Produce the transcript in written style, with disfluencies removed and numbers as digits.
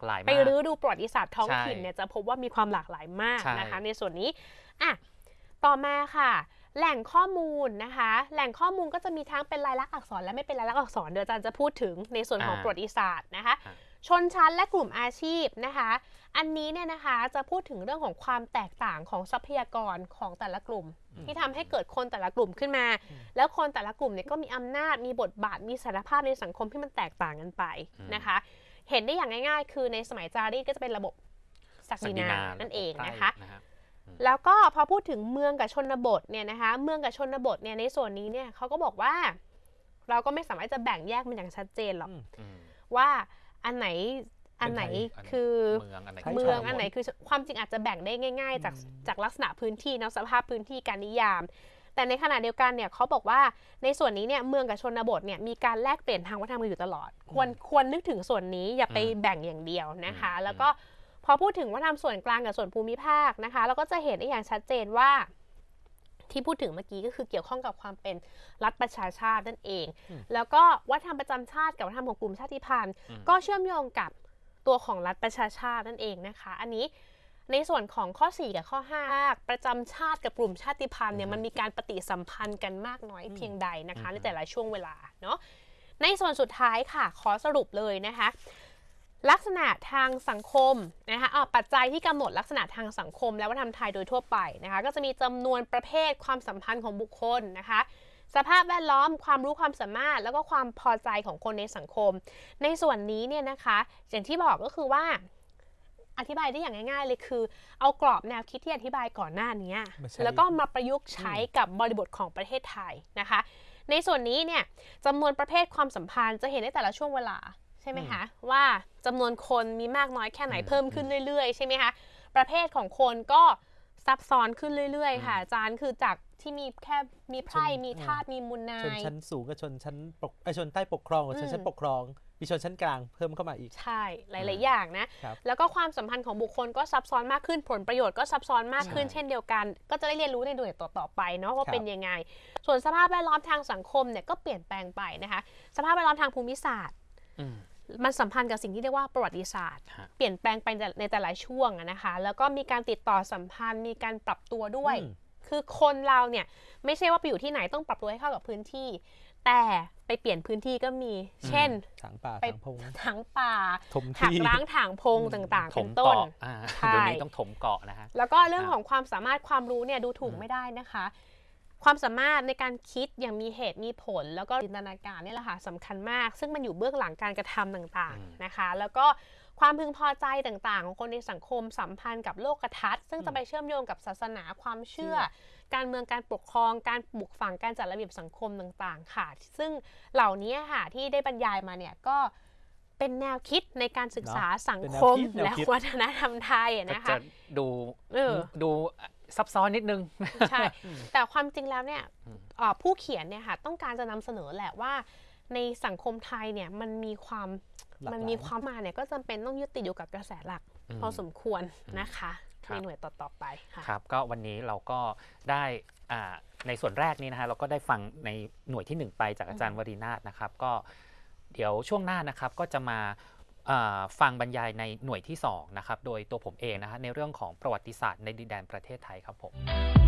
หลายมากไปรื้อดูประวัติศาสตร์ท้องถิ่นเนี่ยจะพบว่ามีความหลากหลายมากนะคะในส่วนนี้ต่อมาค่ะแหล่งข้อมูลนะคะแหล่งข้อมูลก็จะมีทั้งเป็นลายลักษณ์อักษรและไม่เป็นลายลักษณ์อักษรเดี๋ยวอาจารย์จะพูดถึงในส่วนของประวัติศาสตร์นะคะชนชั้นและกลุ่มอาชีพนะคะอันนี้เนี่ยนะคะจะพูดถึงเรื่องของความแตกต่างของทรัพยากรของแต่ละกลุ่มที่ทำให้เกิดคนแต่ละกลุ่มขึ้นมาแล้วคนแต่ละกลุ่มเนี่ยก็มีอำนาจมีบทบาทมีศักยภาพในสังคมที่มันแตกต่างกันไปนะคะเห็นได้อย่างง่ายๆคือในสมัยจารีตก็จะเป็นระบบศักดินานั่นเองนะคะแล้วก็พอพูดถึงเมืองกับชนบทเนี่ยนะคะเมืองกับชนบทเนี่ยในส่วนนี้เนี่ยเขาก็บอกว่าเราก็ไม่สามารถจะแบ่งแยกมันอย่างชัดเจนหรอกว่าอันไหนคือเมืองอันไหนคือความจริงอาจจะแบ่งได้ง่ายๆจากลักษณะพื้นที่สภาพพื้นที่การนิยามแต่ในขณะเดียวกันเนี่ยเขาบอกว่าในส่วนนี้เนี่ยเมืองกับชนบทเนี่ยมีการแลกเปลี่ยนทางวัฒนธรรมอยู่ตลอดควรนึกถึงส่วนนี้อย่าไปแบ่งอย่างเดียวนะคะแล้วก็พอพูดถึงวัฒนธรรมส่วนกลางกับส่วนภูมิภาคนะคะเราก็จะเห็นได้อย่างชัดเจนว่าที่พูดถึงเมื่อกี้ก็คือเกี่ยวข้องกับความเป็นรัฐประชาชาตินั่นเองแล้วก็วัฒนธรรมประจำชาติกับวัฒนธรรมของกลุ่มชาติพันธุ์ก็เชื่อมโยงกับตัวของรัฐประชาชาตินั่นเองนะคะอันนี้ในส่วนของข้อ4กับข้อ5ประจำชาติกับกลุ่มชาติพันธุ์เนี่ยมันมีการปฏิสัมพันธ์กันมากน้อยเพียงใดนะคะในแต่ละช่วงเวลาเนาะในส่วนสุดท้ายค่ะขอสรุปเลยนะคะลักษณะทางสังคมนะคะปัจจัยที่กำหนดลักษณะทางสังคมและวัฒนธรรมไทยโดยทั่วไปนะคะก็จะมีจำนวนประเภทความสัมพันธ์ของบุคคลนะคะสภาพแวดล้อมความรู้ความสามารถแล้วก็ความพอใจของคนในสังคมในส่วนนี้เนี่ยนะคะอย่างที่บอกก็คือว่าอธิบายได้อย่างง่ายๆเลยคือเอากรอบแนวคิดที่อธิบายก่อนหน้านี้แล้วก็มาประยุกต์ใช้กับบริบทของประเทศไทยนะคะในส่วนนี้เนี่ยจำนวนประเภทความสัมพันธ์จะเห็นได้แต่ละช่วงเวลาใช่ไหมคะว่าจำนวนคนมีมากน้อยแค่ไหนเพิ่มขึ้นเรื่อยๆใช่ไหมคะประเภทของคนก็ซับซ้อนขึ้นเรื่อยๆค่ะอาจารย์คือจากที่มีแค่มีไพร่มีทาสมีมูลนายชนชั้นสูงกับชนชั้นชนใต้ปกครองกับชนชั้นปกครองมีชนชั้นกลางเพิ่มเข้ามาอีกใช่หลายๆอย่างนะแล้วก็ความสัมพันธ์ของบุคคลก็ซับซ้อนมากขึ้นผลประโยชน์ก็ซับซ้อนมากขึ้นเช่นเดียวกันก็จะได้เรียนรู้ในหน่วยต่อๆไปเนาะว่าเป็นยังไงส่วนสภาพแวดล้อมทางสังคมเนี่ยก็เปลี่ยนแปลงไปนะคะสภาพแวดล้อมทางภูมิศาสตร์มันสัมพันธ์กับสิ่งที่เรียกว่าประวัติศาสตร์เปลี่ยนแปลงไปในแต่ละช่วงนะคะแล้วก็มีการติดต่อสัมพันธ์มีการปรับตัวด้วยคือคนเราเนี่ยไม่ใช่ว่าไปอยู่ที่ไหนต้องปรับตัวให้เข้ากับพื้นที่แต่ไปเปลี่ยนพื้นที่ก็มีเช่นถางป่าถางพงถางป่าหักร้างถางพงต่างๆเป็นต้นเดี๋ยวนี้ต้องถมเกาะนะคะแล้วก็เรื่องของความสามารถความรู้เนี่ยดูถูกไม่ได้นะคะความสามารถในการคิดอย่างมีเหตุมีผลแล้วก็จินตนาการนี่แหละค่ะสำคัญมากซึ่งมันอยู่เบื้องหลังการกระทำต่างๆนะคะแล้วก็ความพึงพอใจต่างๆของคนในสังคมสัมพันธ์กับโลกทัศน์ซึ่งจะไปเชื่อมโยงกับศาสนาความเชื่อการเมืองการปกครองการปลูกฝังการจัดระเบียบสังคมต่างๆค่ะซึ่งเหล่านี้ค่ะที่ได้บรรยายมาเนี่ยก็เป็นแนวคิดในการศึกษาสังคมและวัฒนธรรมไทยนะคะจะดูซับซ้อนนิดนึงใช่แต่ความจริงแล้วเนี่ยผู้เขียนเนี่ยค่ะต้องการจะนำเสนอแหละว่าในสังคมไทยเนี่ยมันมีความมาเนี่ยก็จำเป็นต้องยึดติดอยู่กับกระแสหลักพอสมควรนะคะในหน่วยต่อไปค่ะครับก็วันนี้เราก็ได้ในส่วนแรกนี้นะคะเราก็ได้ฟังในหน่วยที่1ไปจากอาจารย์วรีนาถนะครับก็เดี๋ยวช่วงหน้านะครับก็จะมาฟังบรรยายในหน่วยที่2นะครับโดยตัวผมเองนะฮะในเรื่องของประวัติศาสตร์ในดินแดนประเทศไทยครับผม